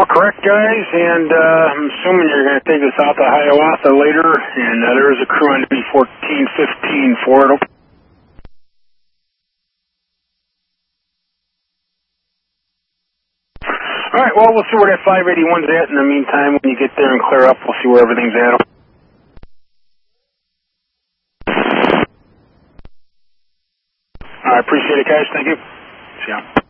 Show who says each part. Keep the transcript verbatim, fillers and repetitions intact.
Speaker 1: All correct, guys, and uh, I'm assuming you're going to take us out to Hiawatha later, and uh, there is a crew on B fourteen fifteen for it. All right, well, we'll see where that five eighty-one's at. In the meantime, when you get there and clear up, we'll see where everything's at. I appreciate it, guys. Thank you. See ya.